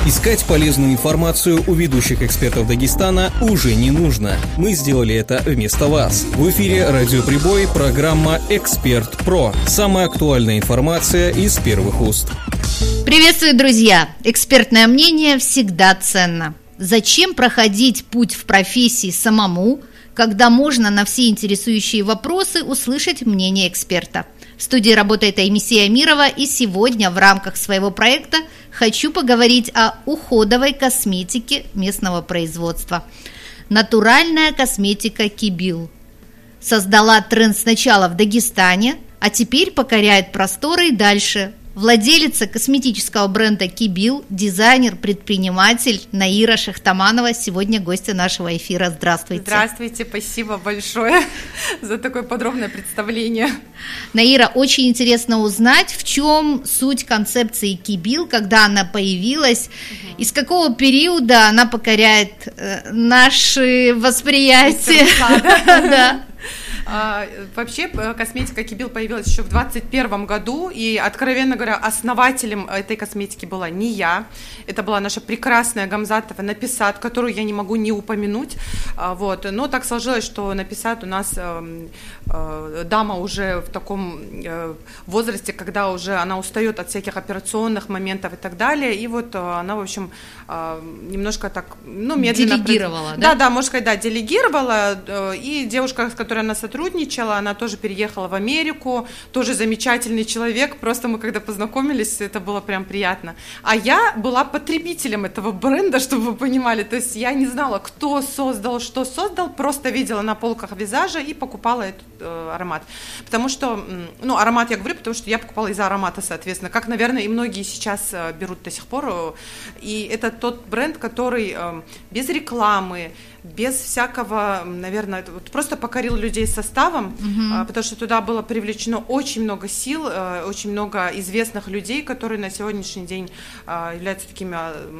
Искать полезную информацию у ведущих экспертов Дагестана уже не нужно. Мы сделали это вместо вас. В эфире «Радио Прибой», программа «Эксперт Про». Самая актуальная информация из первых уст. Приветствую, друзья! Экспертное мнение всегда ценно. Зачем проходить путь в профессии самому, когда можно на все интересующие вопросы услышать мнение эксперта? В студии работает Аймисия Амирова, и сегодня в рамках своего проекта хочу поговорить о уходовой косметике местного производства. Натуральная косметика Кибил создала тренд сначала в Дагестане, а теперь покоряет просторы и дальше. Владелица косметического бренда Кибил, дизайнер, предприниматель Наира Шахтаманова сегодня гостья нашего эфира. Здравствуйте. Здравствуйте, спасибо большое за такое подробное представление. Наира, очень интересно узнать, в чем суть концепции Кибил, когда она появилась, и с какого периода она покоряет наши восприятия. Да. Вообще косметика Кибил появилась еще в 2021 году, и, откровенно говоря, основателем этой косметики была не я, это была наша прекрасная Гамзатова Написат, которую я не могу не упомянуть, вот. Но так сложилось, что Написат у нас дама уже в таком возрасте, когда уже она устает от всяких операционных моментов и так далее, и вот она, в общем, немножко так, медленно... Делегировала, да? Да, можно сказать, да, делегировала, и девушка, с которой она сотрудничала, она тоже переехала в Америку, тоже замечательный человек, просто мы когда познакомились, это было прям приятно. А я была потребителем этого бренда, чтобы вы понимали, то есть я не знала, кто создал, что создал, просто видела на полках визажа и покупала этот аромат. Потому что, аромат я говорю, потому что я покупала из-за аромата, соответственно, как, наверное, и многие сейчас берут до сих пор, и это тот бренд, который без рекламы, без всякого, наверное, просто покорил людей составом, потому что туда было привлечено очень много сил, очень много известных людей, которые на сегодняшний день являются такими,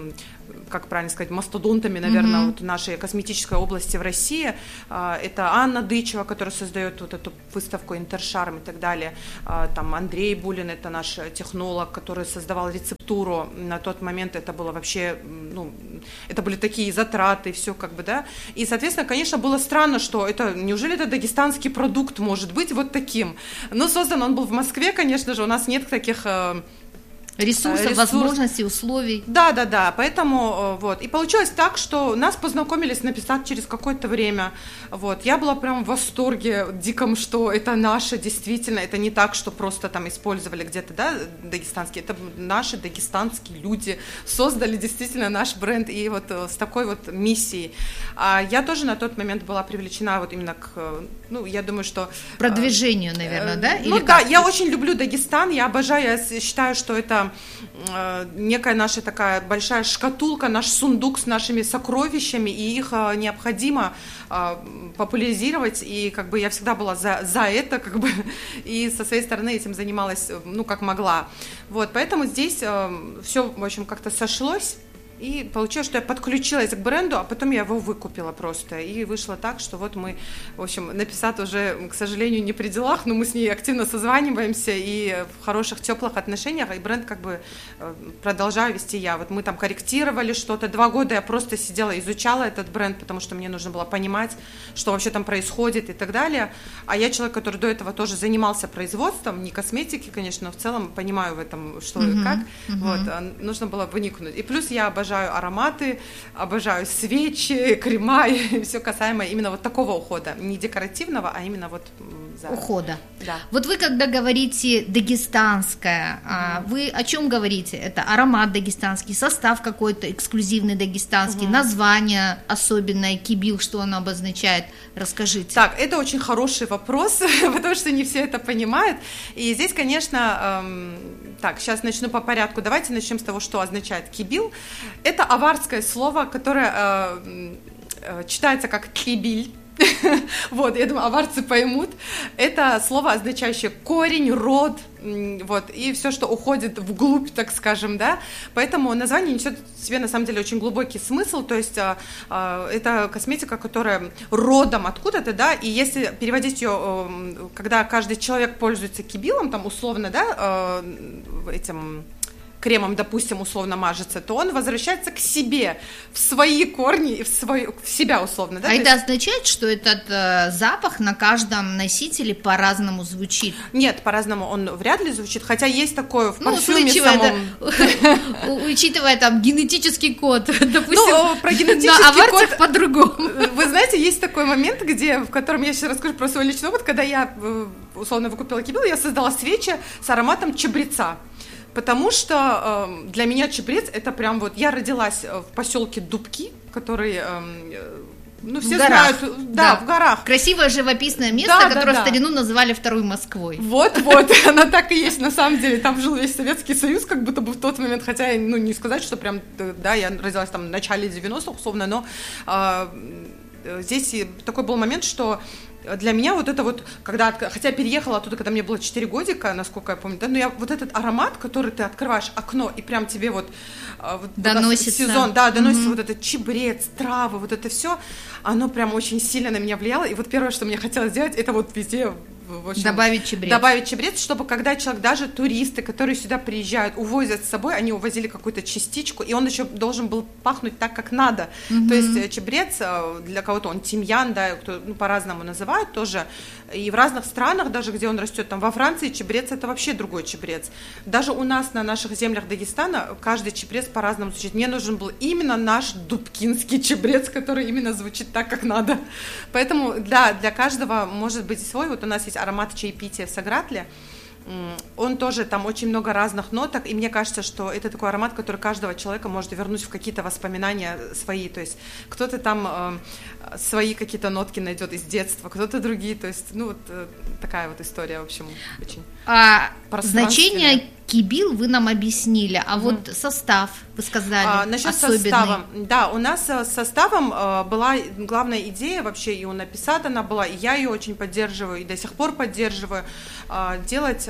как правильно сказать, мастодонтами, наверное, вот нашей косметической области в России. Это Анна Дычева, которая создает вот эту выставку «Интершарм» и так далее. Там Андрей Булин, это наш технолог, который создавал рецептуру. На тот момент это было вообще, это были такие затраты, все как бы, да. И, соответственно, конечно, было странно, что неужели это дагестанский продукт может быть вот таким? Но создан он был в Москве, конечно же, у нас нет таких... Ресурсов, возможностей, условий. Да, поэтому вот. И получилось так, что нас познакомились написать через какое-то время. Вот. Я была прям в восторге диком, что это наше, действительно, это не так, что просто там использовали где-то, да, дагестанские, это наши дагестанские люди создали действительно наш бренд, и вот с такой вот миссией. А я тоже на тот момент была привлечена вот именно к, я думаю, что... Продвижению, наверное, да? Да, я очень люблю Дагестан, я обожаю, я считаю, что это некая наша такая большая шкатулка, наш сундук с нашими сокровищами, и их необходимо популяризировать, и как бы я всегда была за это, как бы, и со своей стороны этим занималась, как могла. Вот, поэтому здесь все, в общем, как-то сошлось. И получилось, что я подключилась к бренду, а потом я его выкупила просто. И вышло так, что вот мы, в общем, Написат уже, к сожалению, не при делах, но мы с ней активно созваниваемся и в хороших, теплых отношениях, и бренд как бы продолжаю вести я. Вот мы там корректировали что-то. 2 года я просто сидела, изучала этот бренд, потому что мне нужно было понимать, что вообще там происходит и так далее. А я человек, который до этого тоже занимался производством, не косметики, конечно, но в целом понимаю в этом, что и как. Вот, нужно было вникнуть. И плюс я обожаю ароматы, обожаю свечи, крема и все касаемо именно вот такого ухода, не декоративного, а именно вот ухода. Да. Вот вы когда говорите дагестанское, вы о чем говорите? Это аромат дагестанский, состав какой-то эксклюзивный дагестанский, название особенное, Кибил, что оно обозначает? Расскажите. Так, это очень хороший вопрос, потому что не все это понимают. И здесь, конечно, так, сейчас начну по порядку. Давайте начнем с того, что означает Кибил. Это аварское слово, которое читается как кибиль. Вот, я думаю, аварцы поймут. Это слово, означающее корень, род, вот, и все, что уходит вглубь, так скажем, да. Поэтому название несет в себе, на самом деле, очень глубокий смысл. То есть это косметика, которая родом откуда-то, да, и если переводить ее, когда каждый человек пользуется кибилом, там, условно, да, этим кремом, допустим, условно мажется, то он возвращается к себе, в свои корни, в себя условно. Да? А это означает, что этот запах на каждом носителе по-разному звучит? Нет, по-разному он вряд ли звучит, хотя есть такое в парфюме самом. Учитывая там генетический код, допустим, про генетический код по-другому. Вы знаете, есть такой момент, в котором я сейчас расскажу про свой личный опыт, когда я условно выкупила Кибил, я создала свечи с ароматом чабреца. Потому что для меня чабрец это прям вот... Я родилась в поселке Дубки, который... все знают, в горах. Красивое живописное место, которое в старину называли второй Москвой. Вот, оно так и есть на самом деле. Там жил весь Советский Союз, как будто бы в тот момент, хотя, не сказать, что прям, я родилась там в начале 90-х, условно, но здесь такой был момент, что для меня вот это вот, хотя я переехала оттуда, когда мне было 4 годика, насколько я помню, но я вот этот аромат, который ты открываешь окно, и прям тебе доносится. Сезон, доносится вот этот чабрец, травы, вот это все, оно прям очень сильно на меня влияло, и вот первое, что мне хотелось сделать, это вот везде... Добавить чабрец, чтобы когда человек, даже туристы, которые сюда приезжают, увозят с собой, они увозили какую-то частичку, и он еще должен был пахнуть так, как надо. То есть чабрец, для кого-то он тимьян, кто по-разному называют тоже, и в разных странах, даже где он растет, там во Франции чабрец это вообще другой чабрец. Даже у нас на наших землях Дагестана каждый чабрец по-разному звучит. Мне нужен был именно наш дубкинский чабрец, который именно звучит так, как надо. Поэтому для каждого может быть свой. Вот у нас есть аромат чаепития в Сагратле, он тоже, там очень много разных ноток, и мне кажется, что это такой аромат, который каждого человека может вернуть в какие-то воспоминания свои, то есть кто-то там свои какие-то нотки найдет из детства, кто-то другие, то есть, такая вот история, в общем, очень значение Кибил вы нам объяснили, а вот состав, вы сказали, насчет особенный. Состава, да, у нас с составом была главная идея вообще, и у Написат она была, и я ее очень поддерживаю, и до сих пор поддерживаю, делать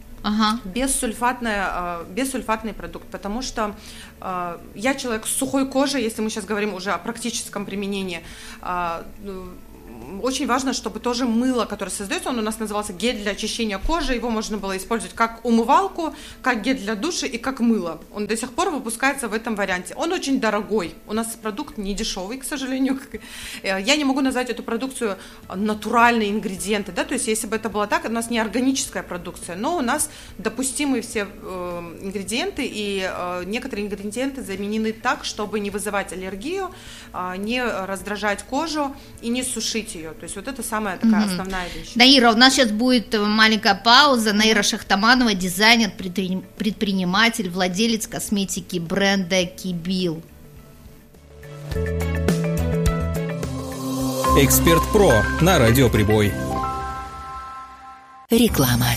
бессульфатный продукт, потому что я человек с сухой кожей, если мы сейчас говорим уже о практическом применении, очень важно, чтобы тоже мыло, которое создается, он у нас назывался гель для очищения кожи, его можно было использовать как умывалку, как гель для душа и как мыло. Он до сих пор выпускается в этом варианте. Он очень дорогой, у нас продукт не дешевый, к сожалению. Я не могу назвать эту продукцию натуральные ингредиенты, то есть если бы это было так, у нас не органическая продукция, но у нас допустимы все ингредиенты, и некоторые ингредиенты заменены так, чтобы не вызывать аллергию, не раздражать кожу и не сушить ее. То есть вот это самая такая основная вещь. Наира, у нас сейчас будет маленькая пауза. Наира Шахтаманова, дизайнер, предприниматель, владелец косметики бренда Кибил. Эксперт Про на Радио Прибой. Реклама.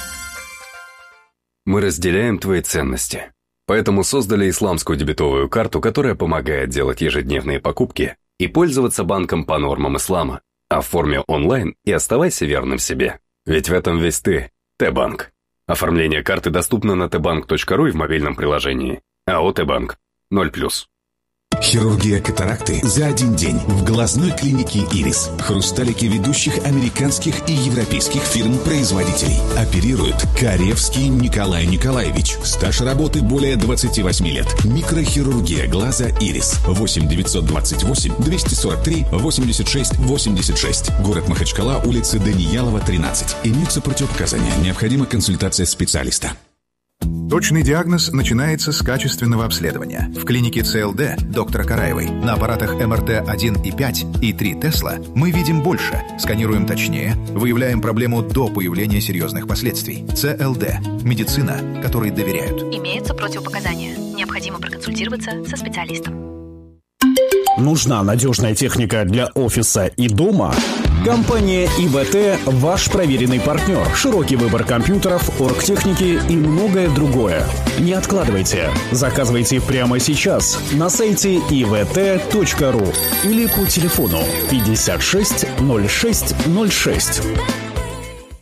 Мы разделяем твои ценности. Поэтому создали исламскую дебетовую карту, которая помогает делать ежедневные покупки и пользоваться банком по нормам ислама. Оформи онлайн и оставайся верным себе. Ведь в этом весь ты, Т-банк. Оформление карты доступно на tbank.ru и в мобильном приложении. АО Т-банк 0+. Хирургия катаракты за один день в глазной клинике «Ирис». Хрусталики ведущих американских и европейских фирм-производителей. Оперирует Каревский Николай Николаевич. Стаж работы более 28 лет. Микрохирургия глаза «Ирис». 8 928 243 86 86. Город Махачкала, улица Даниялова, 13. Имеются противопоказания. Необходима консультация специалиста. Точный диагноз начинается с качественного обследования. В клинике ЦЛД доктора Караевой на аппаратах МРТ-1 и 5 и 3 Тесла мы видим больше, сканируем точнее, выявляем проблему до появления серьезных последствий. ЦЛД – медицина, которой доверяют. Имеются противопоказания. Необходимо проконсультироваться со специалистом. Нужна надежная техника для офиса и дома? Компания ИВТ – ваш проверенный партнер. Широкий выбор компьютеров, оргтехники и многое другое. Не откладывайте. Заказывайте прямо сейчас на сайте ivt.ru или по телефону 56 06 06.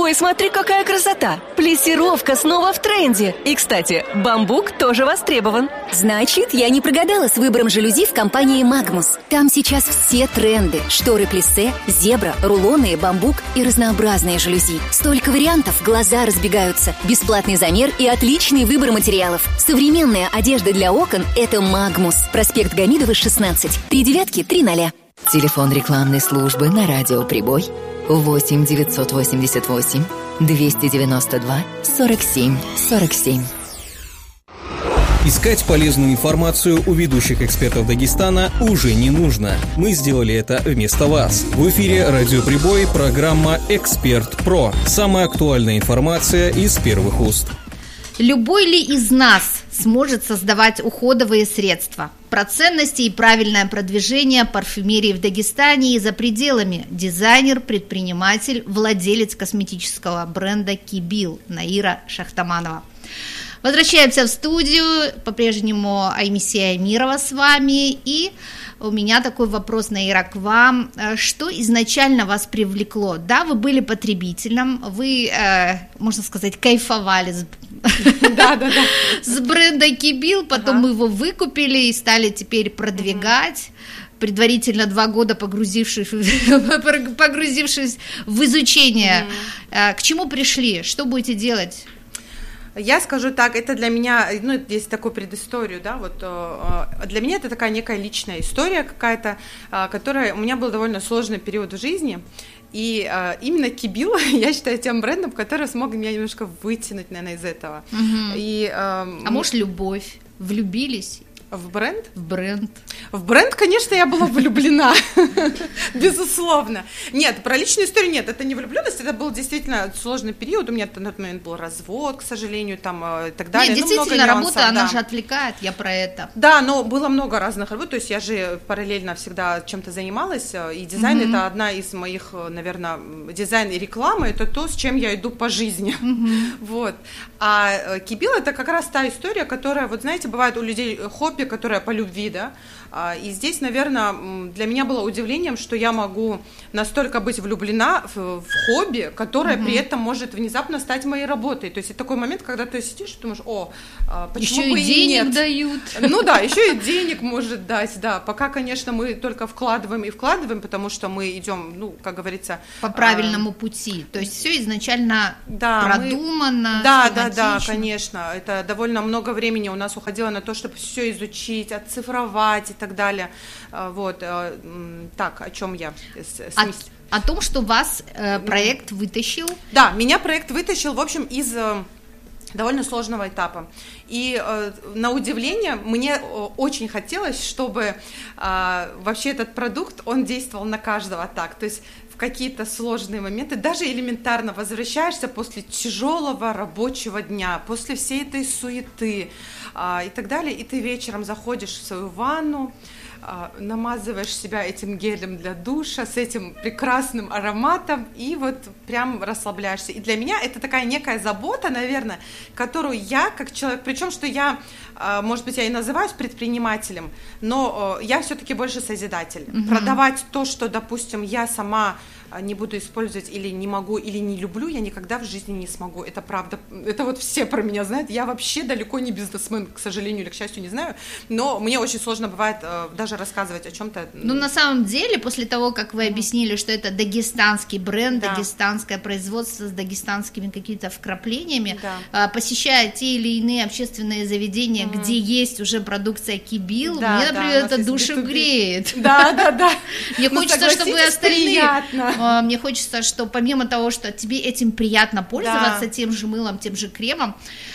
Ой, смотри, какая красота! Плессировка снова в тренде. И, кстати, бамбук тоже востребован. Значит, я не прогадала с выбором жалюзи в компании «Магнус». Там сейчас все тренды. Шторы плиссе, зебра, рулоны, бамбук и разнообразные жалюзи. Столько вариантов, глаза разбегаются. Бесплатный замер и отличный выбор материалов. Современная одежда для окон – это «Магнус». Проспект Гамидова, 16. 3930. Телефон рекламной службы на радио «Прибой» 8 988 292 47 47. Искать полезную информацию у ведущих экспертов Дагестана уже не нужно. Мы сделали это вместо вас. В эфире «Радио Прибой» программа «Эксперт Про». Самая актуальная информация из первых уст. Любой ли из нас сможет создавать уходовые средства? Про ценности и правильное продвижение парфюмерии в Дагестане и за пределами. Дизайнер, предприниматель, владелец косметического бренда «Кибил» Наира Шахтаманова. Возвращаемся в студию. По-прежнему Аймисия Амирова с вами. И у меня такой вопрос, Наира, к вам. Что изначально вас привлекло? Да, вы были потребителем, вы, можно сказать, кайфовали с бренда Кибил, потом мы его выкупили и стали теперь продвигать. Предварительно 2 года погрузившись в изучение. К чему пришли? Что будете делать? Я скажу так, это для меня, есть такую предысторию, да, вот для меня это такая некая личная история какая-то, которая, у меня был довольно сложный период в жизни, и именно Кибил, я считаю, тем брендом, который смог меня немножко вытянуть, наверное, из этого. А может, любовь? Влюбились? В бренд? В бренд, конечно, я была влюблена, безусловно. Нет, про личную историю нет, это не влюбленность, это был действительно сложный период, у меня на тот момент был развод, к сожалению, там и так далее. Нет, действительно, работа, она же отвлекает, я про это. Да, но было много разных работ, то есть я же параллельно всегда чем-то занималась, и дизайн это одна из моих, наверное, дизайн и реклама, это то, с чем я иду по жизни, вот. А Кибил это как раз та история, которая, вот знаете, бывает у людей хобби, которая по любви, да, и здесь, наверное, для меня было удивлением, что я могу настолько быть влюблена в хобби, которое при этом может внезапно стать моей работой, то есть это такой момент, когда ты сидишь и думаешь, почему еще бы и денег нет? Дают. Ну да, еще и денег может дать, да, пока, конечно, мы только вкладываем, потому что мы идем, как говорится... По правильному пути, то есть все изначально продумано, Да, конечно, это довольно много времени у нас уходило на то, чтобы все изучить, отцифровать и так далее. Вот. Так, о чем я? О том, что вас проект вытащил. Да, меня проект вытащил, в общем, из довольно сложного этапа. И на удивление мне очень хотелось, чтобы вообще этот продукт, он действовал на каждого так. То есть в какие-то сложные моменты, даже элементарно возвращаешься после тяжелого рабочего дня, после всей этой суеты и так далее, и ты вечером заходишь в свою ванну, намазываешь себя этим гелем для душа с этим прекрасным ароматом и вот прям расслабляешься. И для меня это такая некая забота, наверное, которую я как человек, причем что я, может быть, я и называюсь предпринимателем, но я все-таки больше созидатель. Продавать то, что, допустим, я сама не буду использовать или не могу, или не люблю, я никогда в жизни не смогу. Это правда. Это вот все про меня знают. Я вообще далеко не бизнесмен, к сожалению или к счастью, не знаю. Но мне очень сложно бывает даже рассказывать о чем-то. Ну, на самом деле, после того, как вы объяснили, что это дагестанский бренд, дагестанское производство с дагестанскими какими-то вкраплениями, посещая те или иные общественные заведения, где есть уже продукция Кибил, мне, например, это душу греет. Да. Мне хочется, чтобы остальные... Мне хочется, что помимо того, что тебе этим приятно пользоваться, тем же мылом, тем же кремом,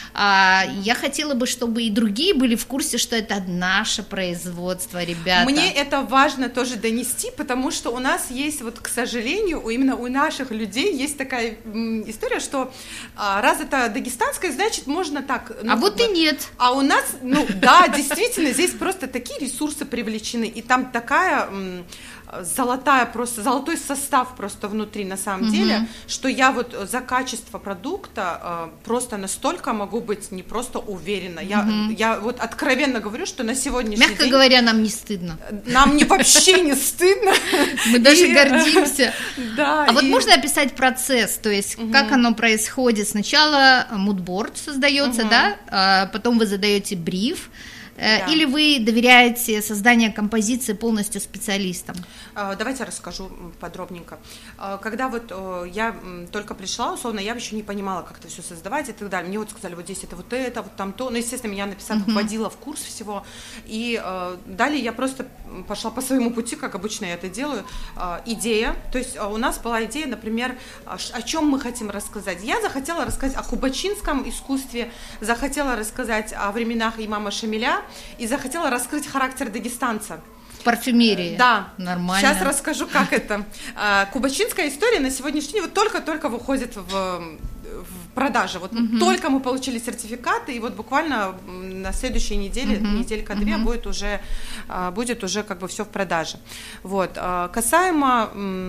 я хотела бы, чтобы и другие были в курсе, что это наше производство, ребята. Мне это важно тоже донести, потому что у нас есть, вот, к сожалению, именно у наших людей есть такая история, что раз это дагестанское, значит, можно так. Вот и нет. А у нас, да, действительно, здесь просто такие ресурсы привлечены, и там такая золотой состав просто внутри на самом деле, что я вот за качество продукта просто настолько могу быть не просто уверена. Я вот откровенно говорю, что на сегодняшний день... Мягко говоря, нам не стыдно. Нам вообще не стыдно. Мы даже гордимся. Да. А вот можно описать процесс, то есть как оно происходит? Сначала мудборд создается, да, потом вы задаете бриф, или вы доверяете создание композиции полностью специалистам? Давайте расскажу подробненько. Когда вот я только пришла, условно, я еще не понимала, как это все создавать и так далее. Мне вот сказали, вот здесь это, вот там то. Ну, естественно, меня вводила в курс всего. И далее я просто пошла по своему пути, как обычно я это делаю. Идея. То есть у нас была идея, например, о чем мы хотим рассказать. Я захотела рассказать о кубачинском искусстве, захотела рассказать о временах имама Шамиля, и захотела раскрыть характер дагестанца. В парфюмерии? Да. Нормально. Сейчас расскажу, как это. Кубачинская история на сегодняшний день вот только-только выходит в продаже. Вот только мы получили сертификаты, и вот буквально на следующей неделе, неделька-две, будет уже как бы все в продаже. Вот. Касаемо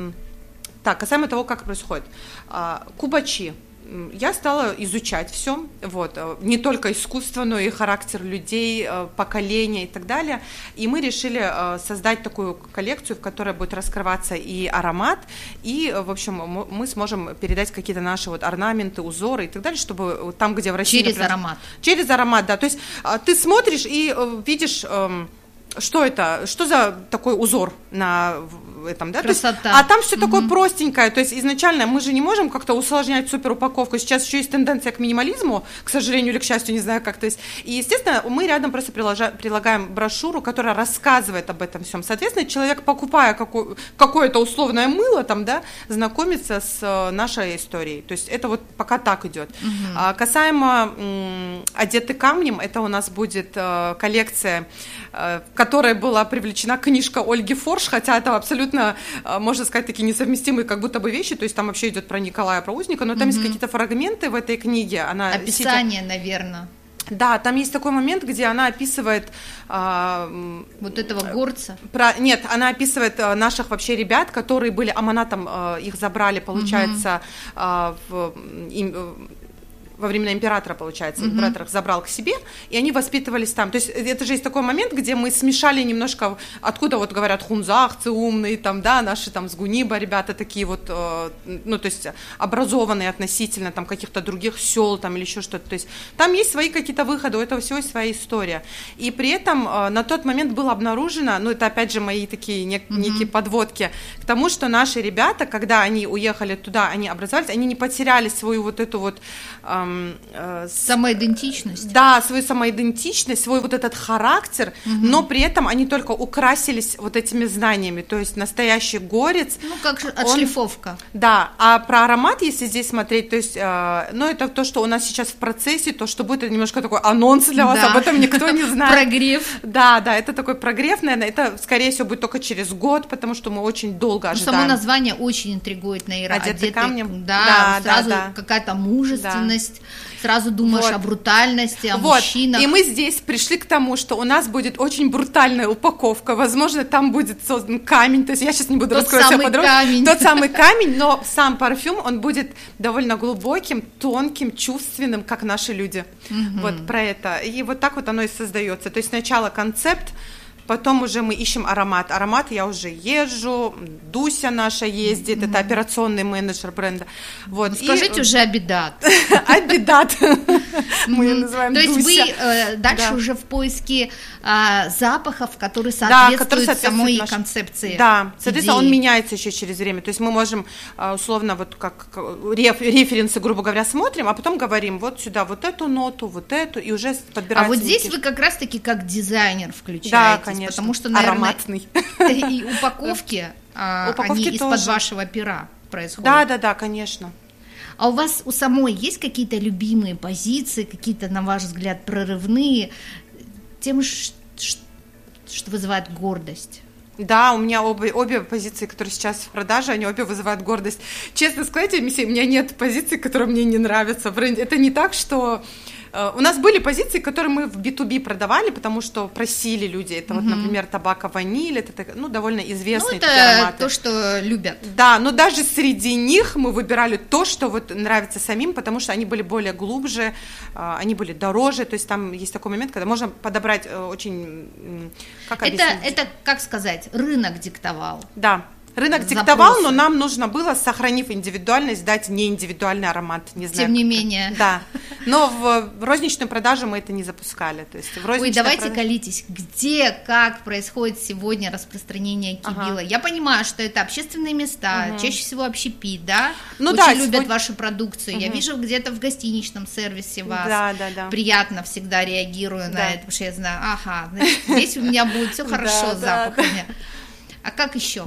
того, как происходит. Кубачи. Я стала изучать все, вот, не только искусство, но и характер людей, поколения и так далее. И мы решили создать такую коллекцию, в которой будет раскрываться и аромат, и, в общем, мы сможем передать какие-то наши вот орнаменты, узоры и так далее, чтобы там, где в России... Через аромат. Через аромат, да. То есть ты смотришь и видишь... Что это? Что за такой узор на этом, да? Красота. То есть, а там все такое простенькое. То есть изначально мы же не можем как-то усложнять суперупаковку. Сейчас еще есть тенденция к минимализму, к сожалению или к счастью, не знаю как. То есть, и, естественно, мы рядом просто прилагаем брошюру, которая рассказывает об этом всем. Соответственно, человек, покупая какое-то условное мыло, там, да, знакомится с нашей историей. То есть это вот пока так идет. Касаемо «Одеты камнем», это у нас будет коллекция, в которой была привлечена книжка Ольги Форш, хотя это абсолютно, можно сказать, такие несовместимые как будто бы вещи, то есть там вообще идет про Николая, про узника, но там есть какие-то фрагменты в этой книге. Описание, наверное. Да, там есть такой момент, где она описывает... вот этого горца? Нет, она описывает наших вообще ребят, которые были аманатом, их забрали, получается, во времена императора, получается, император их забрал к себе, и они воспитывались там. То есть это же есть такой момент, где мы смешали немножко, откуда вот говорят хунзахцы умные, там, да, наши там с Гуниба ребята такие вот, ну, то есть образованные относительно там каких-то других сел там или еще что-то. То есть там есть свои какие-то выходы, у этого всего есть своя история. И при этом на тот момент было обнаружено, ну, это опять же мои такие некие подводки к тому, что наши ребята, когда они уехали туда, они образовались, они не потеряли свою вот эту вот самоидентичность. Да, свою самоидентичность, свой вот этот характер, но при этом они только украсились вот этими знаниями, то есть настоящий горец. Ну, как же отшлифовка. Да, а про аромат, если здесь смотреть, то есть, ну, это то, что у нас сейчас в процессе, то, что будет, это немножко такой анонс для вас, об этом никто не знает. Прогрев. Да, это такой прогрев, наверное, это, скорее всего, будет только через год, потому что мы очень долго ожидаем. Само название очень интригует, Наира. «Одеты камнем». Да, сразу какая-то мужественность. Сразу думаешь о брутальности, о мужчинах. И мы здесь пришли к тому, что у нас будет очень брутальная упаковка. Возможно, там будет создан камень. То есть я сейчас не буду рассказывать все подробно. Тот самый камень, но сам парфюм, он будет довольно глубоким, тонким, чувственным, как наши люди. Вот про это. И вот так вот оно и создается. То есть сначала концепт, потом уже мы ищем аромат. Аромат я уже езжу, Дуся наша ездит, это операционный менеджер бренда. Вот. Скажите уже Абидат. Абидат. Мы ее называем Дуся. То есть вы дальше уже в поиске запахов, которые соответствуют самой концепции. Да, соответственно, он меняется еще через время. То есть мы можем условно вот как референсы, грубо говоря, смотрим, а потом говорим вот сюда вот эту ноту, вот эту, и уже подбираем. А вот здесь вы как раз-таки как дизайнер включаетесь. Да, конечно. Потому что, наверное, ароматный. И упаковки, они из-под вашего пера происходят. Да, конечно. А у вас у самой есть какие-то любимые позиции, какие-то, на ваш взгляд, прорывные, тем, что вызывает гордость? Да, у меня обе позиции, которые сейчас в продаже, они обе вызывают гордость. Честно сказать, у меня нет позиций, которые мне не нравятся. Это не так, что У нас были позиции, которые мы в B2B продавали, потому что просили люди. Это вот, например, табако ваниль, это довольно известные такие ароматы. То, что любят. Да, но даже среди них мы выбирали то, что вот нравится самим, потому что они были более глубже, они были дороже, то есть там есть такой момент, когда можно подобрать очень... Это, как сказать, рынок диктовал. Да. Рынок диктовал, но нам нужно было, сохранив индивидуальность, дать неиндивидуальный аромат. Не знаю, тем не менее. Да. Но в розничную продажу мы это не запускали. То есть давайте колитесь. Где, как происходит сегодня распространение Кибила? Я понимаю, что это общественные места, чаще всего общепит, да? Очень любят вашу продукцию. Я вижу где-то в гостиничном сервисе вас. Да. Приятно всегда реагирую на это, потому что я знаю, значит, здесь у меня будет все хорошо с запахами. А как еще?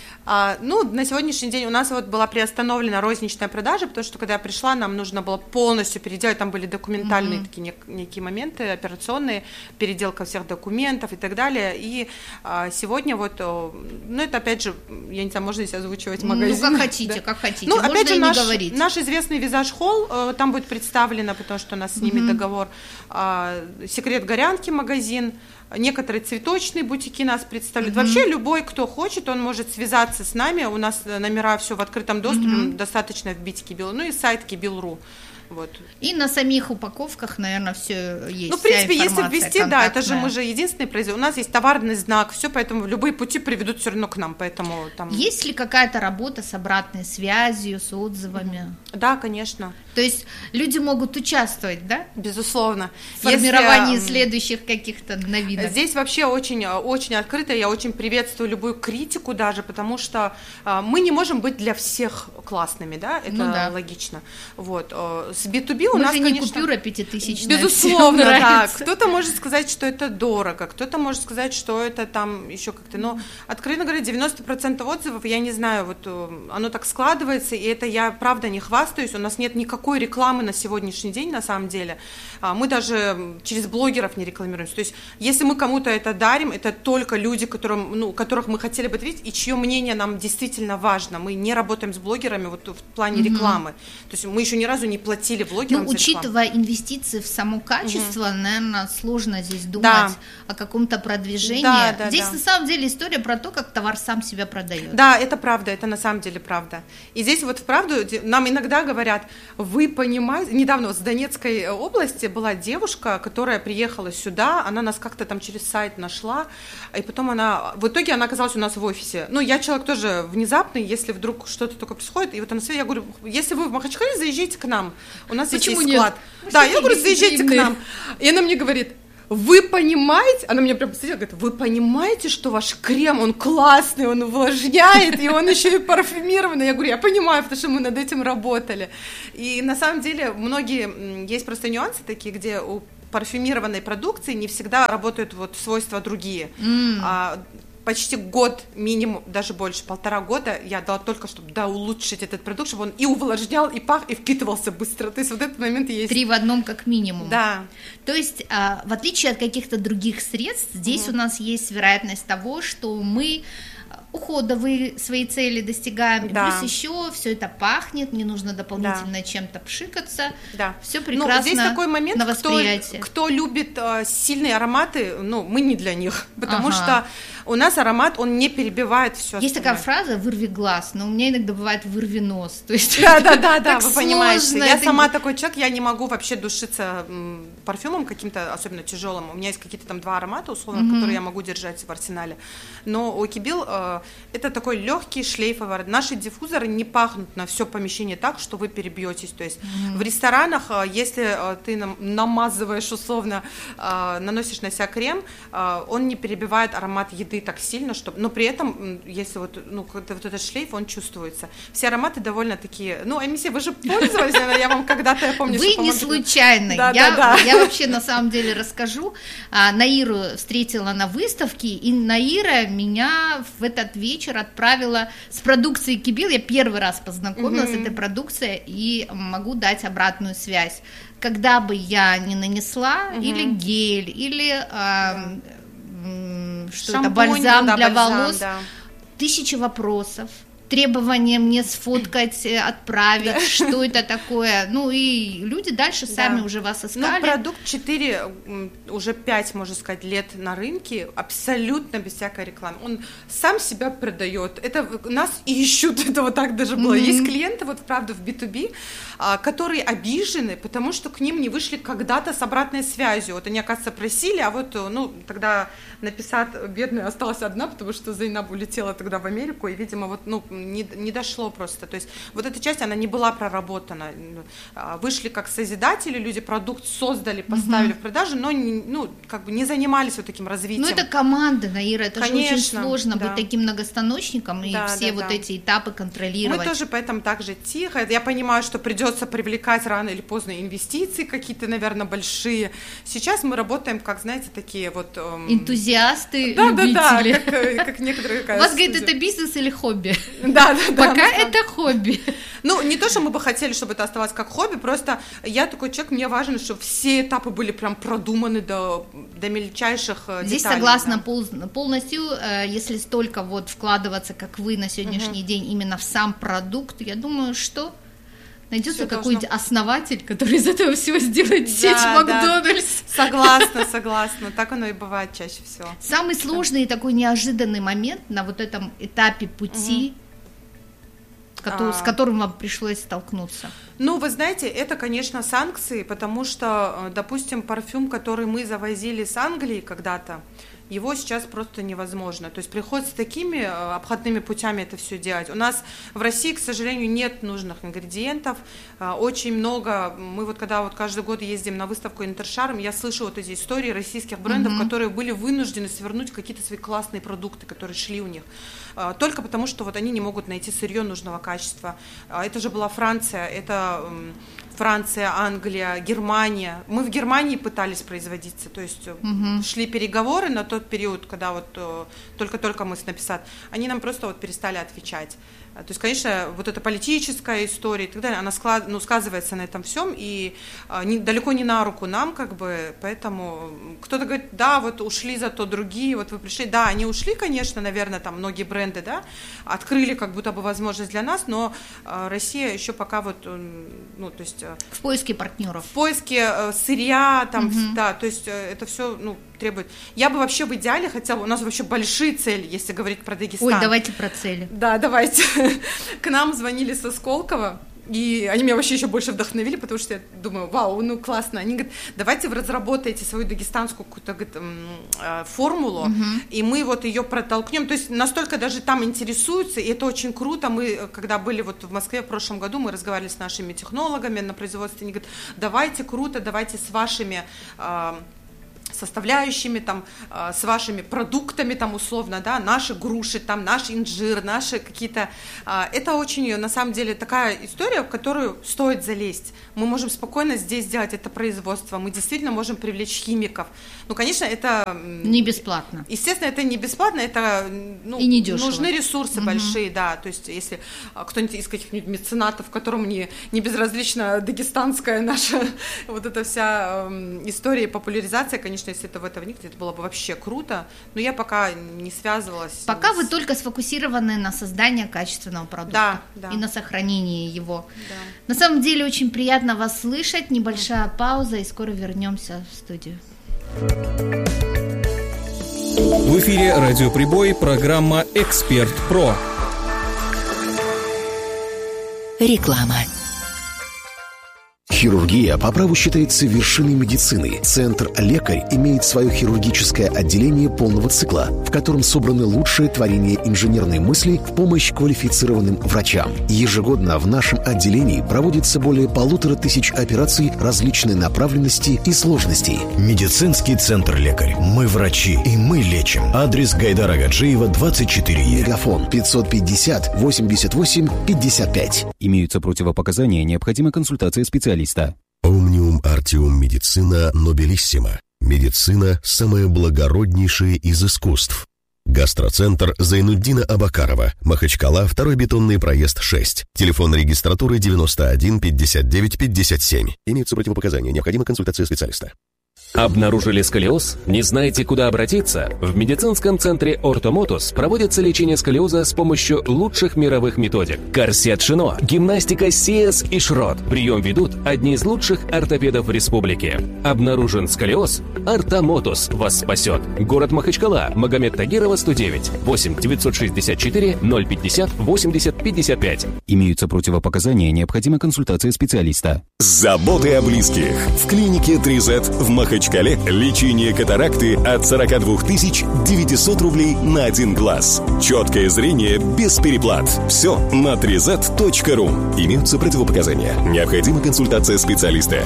На сегодняшний день у нас вот была приостановлена розничная продажа, потому что когда я пришла, нам нужно было полностью переделать, там были документальные такие некие моменты, операционные, переделка всех документов и так далее, и сегодня вот, это опять же, я не знаю, можно здесь озвучивать магазин? Как хотите, как хотите, можно опять же, и не говорить. Наш известный Визаж Холл, там будет представлено, потому что у нас с ними договор, Секрет Горянки магазин, некоторые цветочные бутики нас представляют. Вообще любой, кто хочет, он может связаться с нами. У нас номера все в открытом доступе, достаточно вбить Кибил. И сайт Кибил.ру. Вот. И на самих упаковках, наверное, все есть. В принципе, если ввести, это же мы же единственный производитель. У нас есть товарный знак, все, поэтому любые пути приведут все равно к нам. Поэтому там... Есть ли какая-то работа с обратной связью, с отзывами? Да, конечно. То есть люди могут участвовать, да? Безусловно. В формировании следующих каких-то новинок. Здесь вообще очень, очень открыто. Я очень приветствую любую критику даже, потому что мы не можем быть для всех классными, да? Это логично. Вот. С B2B у нас, не конечно... купюра 5000. Безусловно, да. Кто-то может сказать, что это дорого, кто-то может сказать, что это там еще как-то... Но, откровенно говоря, 90% отзывов, я не знаю, вот оно так складывается, и это я, правда, не хвастаюсь, у нас нет никакой рекламы на сегодняшний день, на самом деле. Мы даже через блогеров не рекламируемся. То есть, если мы кому-то это дарим, это только люди, которых мы хотели бы видеть, и чье мнение нам действительно важно. Мы не работаем с блогерами вот в плане рекламы. То есть, мы еще ни разу не платили блогерам за рекламу. Учитывая инвестиции в само качество, наверное, сложно здесь думать о каком-то продвижении. Здесь на самом деле история про то, как товар сам себя продает. Да, это правда, это на самом деле правда. И здесь вот вправду нам иногда говорят, вы понимаете, недавно вот с Донецкой области была девушка, которая приехала сюда, она нас как-то там через сайт нашла, и потом в итоге она оказалась у нас в офисе. Я человек тоже внезапный, если вдруг что-то такое происходит, и вот она, я говорю, если вы в Махачкале, заезжайте к нам, у нас здесь есть склад. Да, я говорю, заезжайте к нам. И она мне говорит, вы понимаете, она меня прям посмотрела, говорит, вы понимаете, что ваш крем, он классный, он увлажняет, и он еще и парфюмированный. Я говорю, я понимаю, потому что мы над этим работали. И на самом деле есть просто нюансы такие, где у парфюмированной продукции не всегда работают вот свойства другие. Почти год, минимум, даже больше, 1,5 года я дала только, чтобы улучшить этот продукт, чтобы он и увлажнял, и пах, и впитывался быстро. То есть вот этот момент есть. 3 в 1 как минимум. Да. То есть, в отличие от каких-то других средств, здесь у нас есть вероятность того, что мы уходовые свои цели достигаем, и плюс еще все это пахнет, не нужно дополнительно чем-то пшикаться, все прекрасно. Здесь такой момент, на восприятие. кто любит сильные ароматы, мы не для них, потому что у нас аромат, он не перебивает все. Есть такая фраза «вырви глаз», но у меня иногда бывает «вырви нос». То есть да, вы понимаете. Я сама такой человек, я не могу вообще душиться парфюмом каким-то, особенно тяжелым. У меня есть какие-то там 2 аромата, условно, которые я могу держать в арсенале. Но у Кибил это такой легкий шлейфовый. Наши диффузоры не пахнут на все помещение так, что вы перебьетесь. То есть в ресторанах, если ты намазываешь условно, наносишь на себя крем, он не перебивает аромат еды так сильно, но при этом, если вот этот шлейф, он чувствуется. Все ароматы довольно такие, Амисия, вы же пользовались, я вам когда-то, я помню, вы не случайно. Я вообще на самом деле расскажу. Наиру встретила на выставке, и Наира меня в этот вечер отправила с продукцией Кибил. Я первый раз познакомилась с этой продукцией и могу дать обратную связь. Когда бы я не нанесла или гель, или что это, бальзам для волос, 1000 вопросов. требование мне сфоткать, отправить, что это такое. Ну и люди дальше сами уже вас искали. Ну, продукт 4, уже 5, можно сказать, лет на рынке, абсолютно без всякой рекламы. Он сам себя продает. Это нас ищут, это вот так даже было. Есть клиенты, вот правда, в B2B, которые обижены, потому что к ним не вышли когда-то с обратной связью. Вот они, оказывается, просили, а вот, ну, тогда написать бедная осталась одна, потому что Зайнаб улетела тогда в Америку, и, видимо, вот, ну, не дошло просто. То есть вот эта часть, она не была проработана. Вышли как созидатели, люди продукт создали, поставили в продажу, но как бы не занимались вот таким развитием. Ну, это команда, Наира, это Конечно, же очень сложно быть таким многостаночником и все эти этапы контролировать. Мы тоже поэтому так же тихо. Я понимаю, что придется привлекать рано или поздно инвестиции какие-то, наверное, большие. Сейчас мы работаем, как, знаете, такие вот... энтузиасты, любители. Как некоторые... У вас, говорит, это бизнес или хобби? Да. Пока это хобби. Ну, не то, что мы бы хотели, чтобы это оставалось как хобби, просто я такой человек, мне важно, чтобы все этапы были прям продуманы до мельчайших деталей. Здесь согласна полностью, если столько вот вкладываться, как вы на сегодняшний день, именно в сам продукт, я думаю, что найдется какой-нибудь основатель, который из этого всего сделает сеть Макдональдс. Согласна, так оно и бывает чаще всего. Самый сложный и такой неожиданный момент на вот этом этапе пути, с которым вам пришлось столкнуться? Ну, вы знаете, это, конечно, санкции, потому что, допустим, парфюм, который мы завозили с Англии когда-то, его сейчас просто невозможно. То есть приходится такими обходными путями это все делать. У нас в России, к сожалению, нет нужных ингредиентов. Очень много. Мы вот когда вот каждый год ездим на выставку Интершарм, я слышу вот эти истории российских брендов, которые были вынуждены свернуть какие-то свои классные продукты, которые шли у них. Только потому, что вот они не могут найти сырье нужного качества. Это же была Франция, это Франция, Англия, Германия. Мы в Германии пытались производиться, то есть шли переговоры на тот период, когда вот только-только мы с Написат, они нам просто вот перестали отвечать. То есть, конечно, вот эта политическая история и так далее, она сказывается на этом всем, и далеко не на руку нам, как бы, поэтому кто-то говорит, да, вот ушли зато другие, вот вы пришли, да, они ушли, конечно, наверное, там многие бренды, да, открыли как будто бы возможность для нас, но Россия еще пока вот, ну, то есть... В поиске партнеров. В поиске сырья, там, да, то есть это все, ну, требует. Я бы вообще в идеале хотела, у нас вообще большие цели, если говорить про Дагестан. Ой, давайте про цели. Да, давайте. К нам звонили со Сколково, и они меня вообще еще больше вдохновили, потому что я думаю, вау, ну классно. Они говорят, давайте вы разработаете свою дагестанскую какую-то формулу, и мы вот ее протолкнем. То есть настолько даже там интересуются, и это очень круто. Мы, когда были вот в Москве в прошлом году, мы разговаривали с нашими технологами на производстве, они говорят, давайте круто, давайте с вашими... составляющими, там, с вашими продуктами, там, условно, да, наши груши, там, наш инжир, наши какие-то... Это очень, на самом деле, такая история, в которую стоит залезть. Мы можем спокойно здесь сделать это производство, мы действительно можем привлечь химиков. Ну, конечно, это... Не бесплатно. Естественно, это не бесплатно, это, ну, и не дешево. Нужны ресурсы большие, да, то есть, если кто-нибудь из каких-нибудь меценатов, которым не безразлична дагестанская наша вот эта вся история и популяризация, конечно, если это в это вникнуть, это было бы вообще круто, но я пока не связывалась. Пока вы только сфокусированы на создании качественного продукта и на сохранении его. Да. На самом деле очень приятно вас слышать, небольшая пауза и скоро вернемся в студию. В эфире «Радиоприбой», программа «Эксперт Про». Реклама. Хирургия по праву считается вершиной медицины. Центр «Лекарь» имеет свое хирургическое отделение полного цикла, в котором собраны лучшие творения инженерной мысли в помощь квалифицированным врачам. Ежегодно в нашем отделении проводится более 1500 операций различной направленности и сложностей. Медицинский центр «Лекарь». Мы врачи, и мы лечим. Адрес Гайдара Гаджиева, 24Е. Мегафон 550 88 55. Имеются противопоказания, необходима консультация специалиста. Омниум Артиум Медицина Нобелиссима. Медицина – самое благороднейшее из искусств. Гастроцентр Зайнуддина Абакарова, Махачкала, 2-й бетонный проезд 6. Телефон регистратуры 91 59 57. Имеются противопоказания, необходима консультация специалиста. Обнаружили сколиоз? Не знаете, куда обратиться? В медицинском центре Ортомотус проводится лечение сколиоза с помощью лучших мировых методик. Корсет Шино, гимнастика Сиес и Шрот. Прием ведут одни из лучших ортопедов в республике. Обнаружен сколиоз? Ортомотус вас спасет. Город Махачкала, Магомед Тагирова, 109, 8 964 050 80 55. Имеются противопоказания, необходима консультация специалиста. Заботы о близких. В клинике 3Z в Махачкале лечение катаракты от 42 900 рублей на один глаз. Четкое зрение без переплат. Все на 3z.ru. Имеются противопоказания. Необходима консультация специалиста.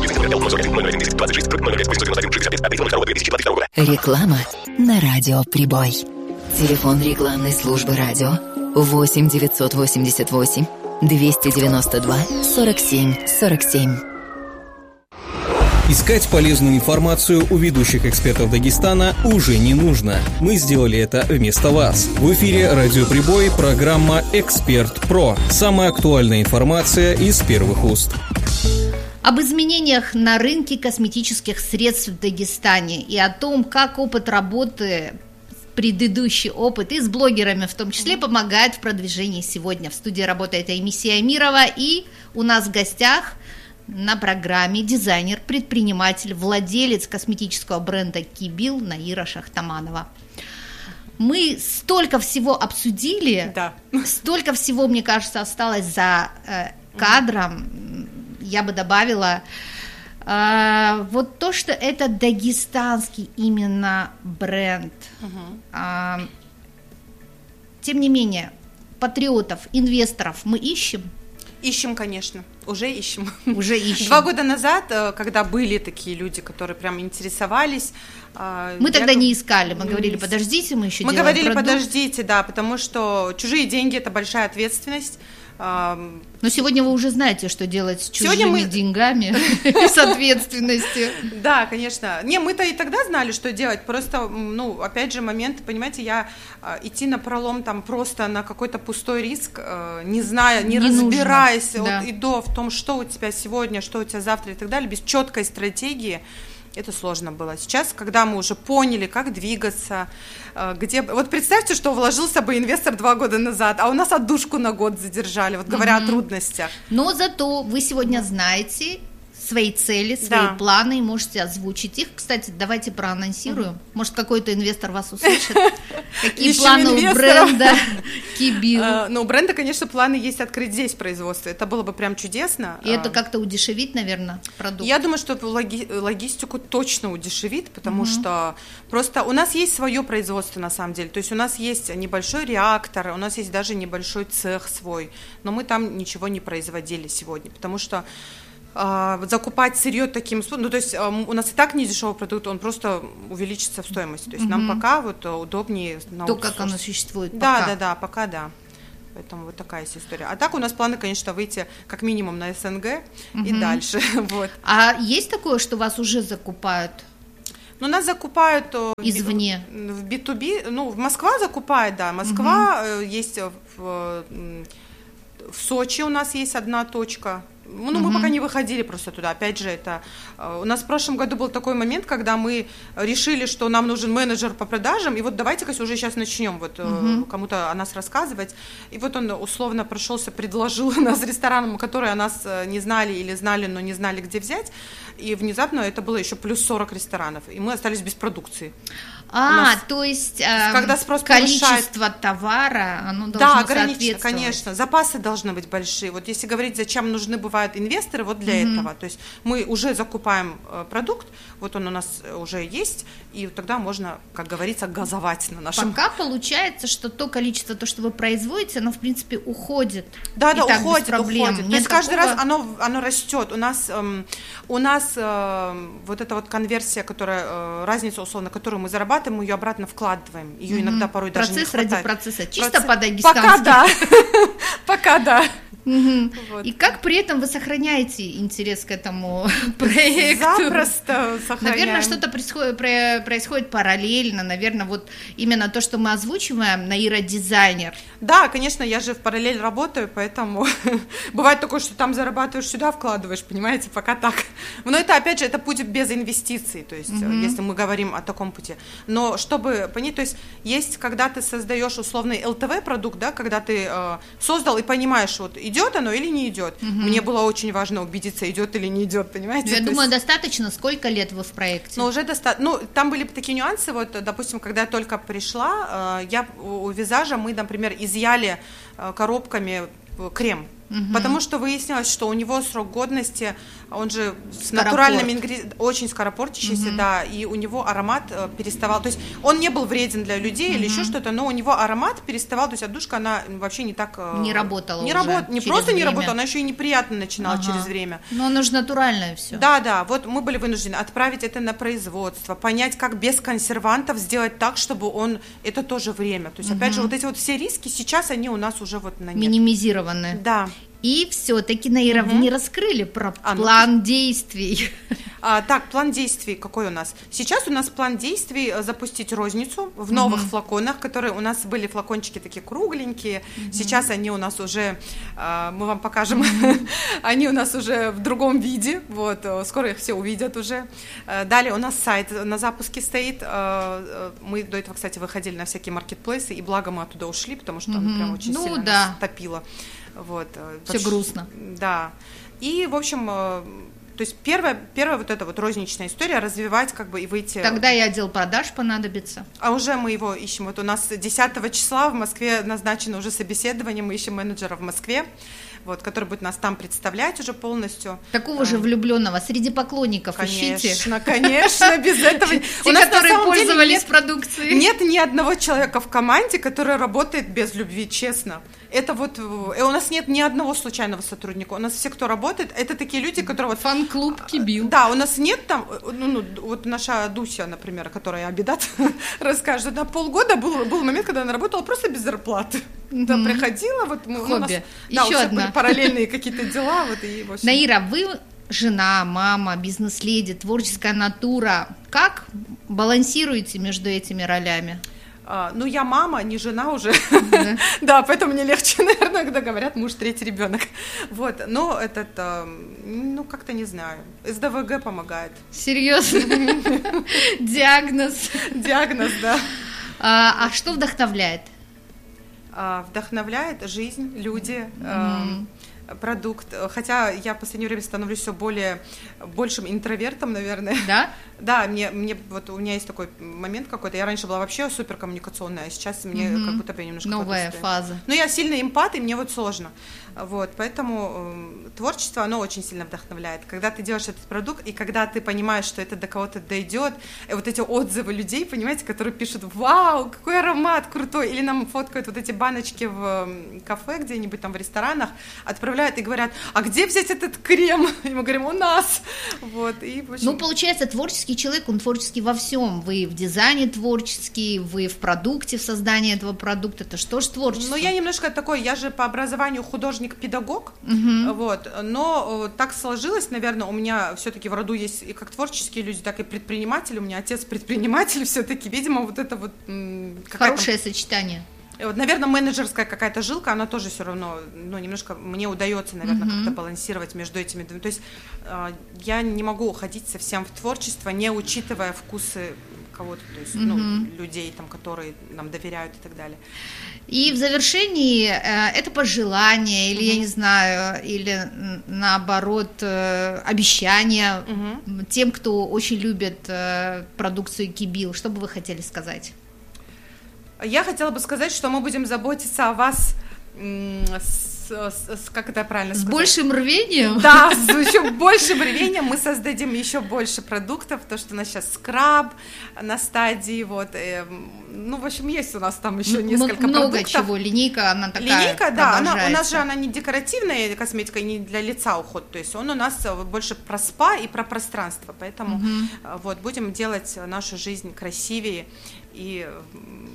Реклама на радио «Прибой». Телефон рекламной службы радио 8 988 292 47 47. Искать полезную информацию у ведущих экспертов Дагестана уже не нужно. Мы сделали это вместо вас. В эфире «Радио Прибой» программа «Эксперт Про». Самая актуальная информация из первых уст. Об изменениях на рынке косметических средств в Дагестане и о том, как опыт работы, предыдущий опыт и с блогерами в том числе помогает в продвижении сегодня. В студии работает Аймисия Амирова, и у нас в гостях на программе дизайнер, предприниматель, владелец косметического бренда Кибил Наира Шахтаманова. Мы столько всего обсудили, столько всего, мне кажется, осталось за кадром. Я бы добавила вот то, что это дагестанский именно бренд. Тем не менее, патриотов, инвесторов мы ищем? Ищем, конечно, уже ищем. 2 года назад, когда были такие люди, которые прям интересовались... Мы тогда не искали, мы говорили, подождите, мы еще делаем продукт. Подождите, да, потому что чужие деньги – это большая ответственность. Но сегодня вы уже знаете, что делать с чужими деньгами и с ответственностью. Да, конечно. Не, мы-то и тогда знали, что делать. Просто, опять же, момент, понимаете, идти напролом там просто на какой-то пустой риск, не зная, не разбираясь и до в том, что у тебя сегодня, что у тебя завтра и так далее, без четкой стратегии. Это сложно было. Сейчас, когда мы уже поняли, как двигаться, где... Вот представьте, что вложился бы инвестор 2 года назад, а у нас отдушку на год задержали, вот говоря о трудностях. Но зато вы сегодня знаете свои цели, свои планы, и можете озвучить их. Кстати, давайте проанонсируем. Может, какой-то инвестор вас услышит. Какие планы у бренда Кибил? У бренда, конечно, планы есть открыть здесь производство. Это было бы прям чудесно. И это как-то удешевит, наверное, продукт? Я думаю, что логистику точно удешевит, потому что просто у нас есть свое производство на самом деле. То есть у нас есть небольшой реактор, у нас есть даже небольшой цех свой, но мы там ничего не производили сегодня, потому что закупать сырье таким способом, то есть у нас и так не дешевый продукт, он просто увеличится в стоимости. То есть нам пока вот удобнее на то, как оно существует. Пока да. Поэтому вот такая есть история. А так у нас планы, конечно, выйти как минимум на СНГ и дальше. Вот. А есть такое, что вас уже закупают? Нас закупают извне. В B2B, Москва закупает, да. Москва есть в Сочи у нас есть одна точка. Мы пока не выходили просто туда. Опять же, это у нас в прошлом году был такой момент, когда мы решили, что нам нужен менеджер по продажам, и вот давайте-ка уже сейчас начнем кому-то о нас рассказывать. И вот он условно прошелся, предложил нас ресторанам, которые о нас не знали или знали, но не знали, где взять. И внезапно это было еще плюс 40 ресторанов, и мы остались без продукции. То есть когда спрос количество товара, оно должно соответствовать. Конечно, запасы должны быть большие. Вот если говорить, зачем нужны бывают инвесторы, вот для этого. То есть мы уже закупаем продукт, вот он у нас уже есть, и тогда можно, как говорится, газовать на нашем... Пока получается, что то количество, то, что вы производите, оно, в принципе, уходит. Да, уходит. То есть каждый раз оно растет. У нас вот эта вот конверсия, разница, условно, которую мы зарабатываем, мы ее обратно вкладываем. Ее иногда порой даже не хватает. Процесс ради процесса. Чисто по-дагестански. Пока да. Вот. И как при этом вы сохраняете интерес к этому проекту? Запросто сохраняем. Наверное, что-то происходит параллельно, наверное, вот именно то, что мы озвучиваем, Наира дизайнер. Да, конечно, я же в параллель работаю, поэтому бывает такое, что там зарабатываешь, сюда вкладываешь, понимаете, пока так. Но это, опять же, это путь без инвестиций, то есть, если мы говорим о таком пути. Но чтобы понять, то есть, когда ты создаешь условный ЛТВ-продукт, да, когда ты создал и понимаешь, вот идет оно или не идет. Мне было очень важно убедиться, идет или не идет, понимаете? Я думаю, достаточно. Сколько лет вы в проекте? Ну, уже достаточно. Ну, там были такие нюансы, вот, допустим, когда я только пришла, у Визажа мы, например, изъяли коробками крем. Потому что выяснилось, что у него срок годности, он же с натуральными ингредиентами, очень скоропортящийся, да, и у него аромат переставал, то есть он не был вреден для людей или еще что-то, но у него аромат переставал, то есть отдушка, она вообще не так... Не работала не просто не работала, она еще и неприятно начинала через время. Но оно же натуральное все. Да, вот мы были вынуждены отправить это на производство, понять, как без консервантов сделать так, чтобы это тоже время. То есть, опять же, вот эти вот все риски сейчас, они у нас уже вот на нет. Минимизированы. Да. И все-таки, Наира, вы не раскрыли про план действий. Так, план действий какой у нас? Сейчас у нас план действий запустить розницу в новых флаконах, которые у нас были флакончики такие кругленькие. Сейчас они у нас уже, мы вам покажем, они у нас уже в другом виде. Вот, скоро их все увидят уже. Далее у нас сайт на запуске стоит. Мы до этого, кстати, выходили на всякие маркетплейсы, и благо мы оттуда ушли, потому что оно прям очень сильно нас топило. Вот, все грустно. Да. И, в общем, то есть первая вот эта вот розничная история, развивать как бы и выйти... Тогда и отдел продаж понадобится. А уже мы его ищем. Вот у нас 10 числа в Москве назначено уже собеседование, мы ищем менеджера в Москве, вот, который будет нас там представлять уже полностью. Такого же влюбленного среди поклонников ищите. Конечно, без этого. Те, которые пользовались продукцией. Нет ни одного человека в команде, который работает без любви, честно. Это вот, у нас нет ни одного случайного сотрудника. У нас все, кто работает, это такие люди, которые вот... Фан-клуб Кибил. Да, у нас нет там, вот наша Дуся, например, которая Абидат расскажет, на полгода был момент, когда она работала просто без зарплаты. Да, приходила, вот... Хобби. Еще одна. Параллельные какие-то дела. Вот, и, в общем... Наира, вы жена, мама, бизнес-леди, творческая натура. Как балансируете между этими ролями? Ну, я мама, не жена уже, да, поэтому мне легче, наверное, когда говорят муж, третий ребенок. Вот, но ну, как-то не знаю, СДВГ помогает. Серьезно? Диагноз. Диагноз, да. А что вдохновляет? Вдохновляет жизнь, люди, продукт. Хотя я в последнее время становлюсь все большим интровертом, наверное. Да? Да, вот у меня есть такой момент какой-то. Я раньше была вообще суперкоммуникационная, а сейчас мне как будто бы немножко новая фаза. Но я сильно эмпат, и мне вот сложно. Вот, поэтому творчество, оно очень сильно вдохновляет. Когда ты делаешь этот продукт, и когда ты понимаешь, что это до кого-то дойдет, и вот эти отзывы людей, понимаете, которые пишут: «Вау, какой аромат крутой!» Или нам фоткают вот эти баночки в кафе где-нибудь там в ресторанах, отправляют и говорят: «А где взять этот крем?» И мы говорим: «У нас». Вот, и, в общем... Ну, получается, творческий человек, он творческий во всем. Вы в дизайне творческий, вы в продукте, в создании этого продукта. Это что ж творчество? Ну, я немножко такой, я же по образованию художник-педагог, вот, но так сложилось, наверное, у меня все-таки в роду есть и как творческие люди, так и предприниматели. У меня отец предприниматель все-таки, видимо, вот это вот... Хорошее сочетание. Вот, наверное, менеджерская какая-то жилка, она тоже все равно, ну, немножко мне удается, наверное, как-то балансировать между этими. То есть я не могу уходить совсем в творчество, не учитывая вкусы кого-то, то есть, людей, там, которые нам доверяют и так далее. И в завершении это пожелание, или, я не знаю, или наоборот, обещание тем, кто очень любит продукцию Кибил. Что бы вы хотели сказать? Я хотела бы сказать, что мы будем заботиться о вас как это правильно сказать? С большим рвением? Да, с еще большим рвением мы создадим еще больше продуктов, то, что у нас сейчас скраб на стадии, вот, ну, в общем, есть у нас там еще несколько много продуктов. Чего, линейка, она такая. Линейка, да, у нас же она не декоративная косметика, не для лица уход, то есть он у нас больше про спа и про пространство, поэтому вот, будем делать нашу жизнь красивее и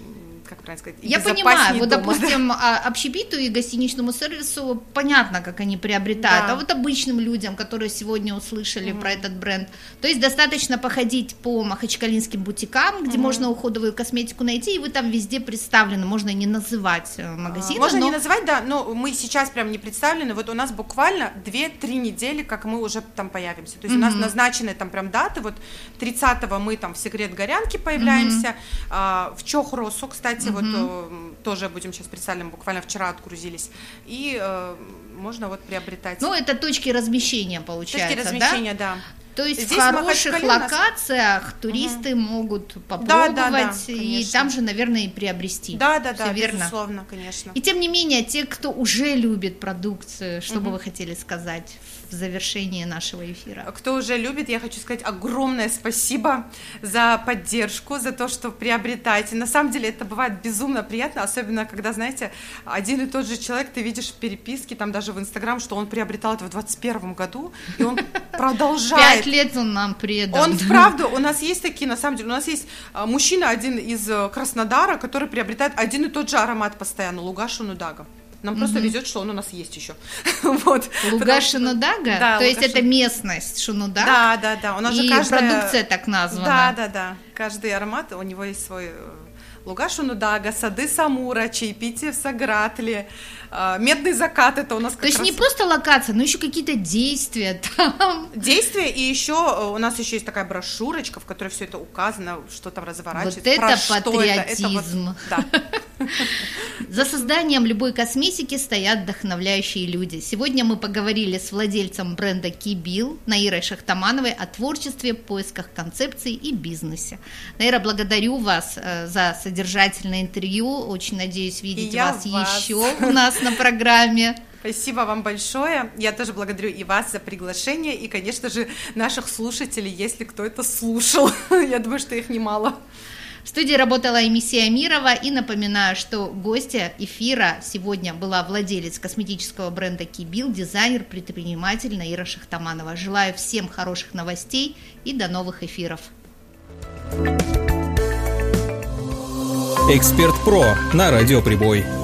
как правильно сказать, я понимаю, вот, допустим, общепиту и гостиничному сервису понятно, как они приобретают, а вот обычным людям, которые сегодня услышали про этот бренд, то есть достаточно походить по махачкалинским бутикам, где можно уходовую косметику найти, и вы там везде представлены, можно не называть магазины. Можно не называть, да, но мы сейчас прям не представлены, вот у нас буквально 2-3 недели, как мы уже там появимся, то есть у нас назначены там прям даты, вот 30-го мы там в Секрет Горянки появляемся, в Чохросу, кстати, вот тоже будем сейчас представлены, буквально вчера отгрузились, и можно вот приобретать. Ну, это точки размещения, получается, точки размещения, да? То есть здесь в хороших локациях туристы могут попробовать и там же, наверное, и приобрести. Да, безусловно, конечно. И тем не менее, те, кто уже любит продукцию, что бы вы хотели сказать в завершении нашего эфира? Кто уже любит, я хочу сказать огромное спасибо за поддержку, за то, что приобретаете. На самом деле это бывает безумно приятно, особенно когда, знаете, один и тот же человек, ты видишь в переписке, там даже в Инстаграм, что он приобретал это в 2021 году, и он продолжает. 5 лет он нам предан. Он вправду, у нас есть такие, на самом деле, у нас есть мужчина один из Краснодара, который приобретает один и тот же аромат постоянно, Луга Шунудага. Нам просто везет, что он у нас есть еще. Вот. Луга Шунудага? Да, то есть это местность Шунудаг? Да. У нас и же каждая продукция так названа. Да. Каждый аромат, у него есть свой... Луга Шунудага, сады Самура, чаепитие в Сагратли, медный закат, это у нас как раз... То есть не просто локация, но еще какие-то действия там. Действия, и еще у нас еще есть такая брошюрочка, в которой все это указано, что там разворачивается. Вот это патриотизм. За созданием любой косметики стоят вдохновляющие люди. Сегодня мы поговорили с владельцем бренда Кибил Наирой Шахтамановой о творчестве, поисках концепций и бизнесе. Наира, благодарю вас за содержательное интервью. Очень надеюсь видеть вас еще у нас на программе. Спасибо вам большое. Я тоже благодарю и вас за приглашение, и, конечно же, наших слушателей, если кто это слушал. Я думаю, что их немало. В студии работала Эмисия Амирова, и напоминаю, что гостья эфира сегодня была владелец косметического бренда Кибил, дизайнер, предприниматель Наира Шахтаманова. Желаю всем хороших новостей и до новых эфиров. Эксперт Про на Радио Прибой.